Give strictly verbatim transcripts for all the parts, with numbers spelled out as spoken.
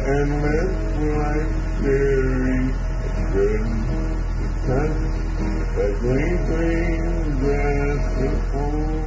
and live life daring, spreading the touch that twinkling breath of home.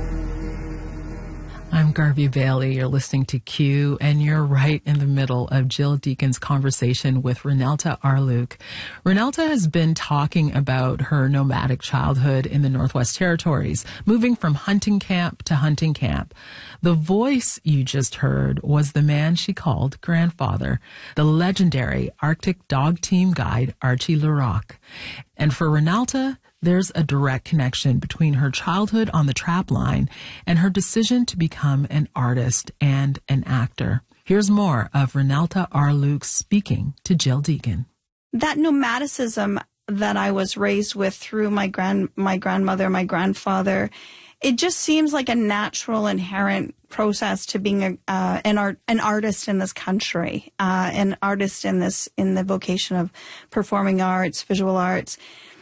I'm Garvey Bailey. You're listening to Q, and you're right in the middle of Jill Deacon's conversation with Renelta Arluke. Renelta has been talking about her nomadic childhood in the Northwest Territories, moving from hunting camp to hunting camp. The voice you just heard was the man she called grandfather, the legendary Arctic dog team guide Archie Larocque. And for Renelta, there's a direct connection between her childhood on the trap line and her decision to become an artist and an actor. Here's more of Renelta Arluke speaking to Jill Deacon. That nomadicism that I was raised with through my grand, my grandmother, my grandfather, it just seems like a natural, inherent process to being a, uh, an art, an artist in this country, uh, an artist in this, in the vocation of performing arts, visual arts.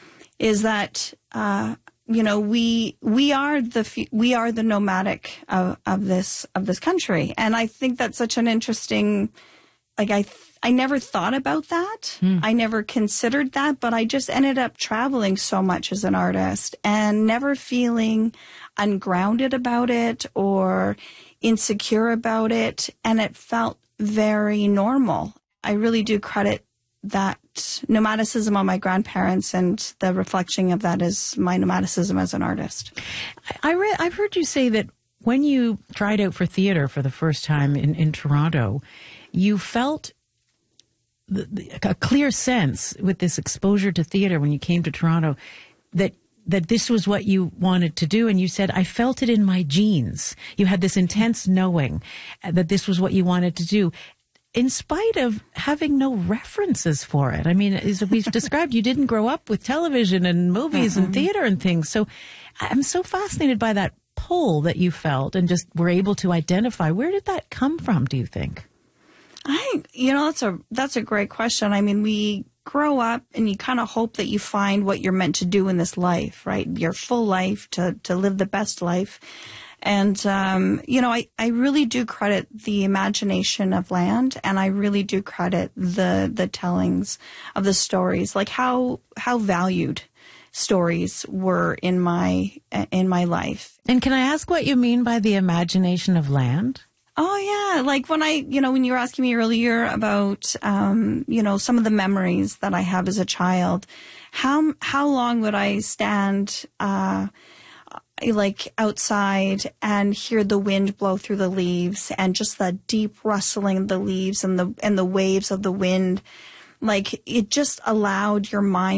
Is that, uh, you know, we, we are the, we are the nomadic of, of this, of this country. And I think that's such an interesting, like, I, I never thought about that. Mm. I never considered that, but I just ended up traveling so much as an artist and never feeling ungrounded about it or insecure about it. And it felt very normal. I really do credit that nomadicism on my grandparents, and the reflection of that is my nomadicism as an artist. I read, I've heard you say that when you tried out for theater for the first time in, in Toronto, you felt the, the, a clear sense with this exposure to theater when you came to Toronto that that this was what you wanted to do. And you said, I felt it in my genes. You had this intense knowing that this was what you wanted to do, in spite of having no references for it. I mean, as we've described, you didn't grow up with television and movies mm-hmm. and theater and things. So I'm so fascinated by that pull that you felt and just were able to identify. Where did that come from, do you think? I, you know, that's a, that's a great question. I mean, we grow up and you kind of hope that you find what you're meant to do in this life, right? Your full life, to, to live the best life. And, um, you know, I, I really do credit the imagination of land, and I really do credit the, the tellings of the stories, like how, how valued stories were in my, in my life. And can I ask what you mean by the imagination of land? Oh, yeah. Like when I, you know, when you were asking me earlier about, um, you know, some of the memories that I have as a child, how, how long would I stand, uh, like outside and hear the wind blow through the leaves and just the deep rustling of the leaves and the and the waves of the wind. Like, it just allowed your mind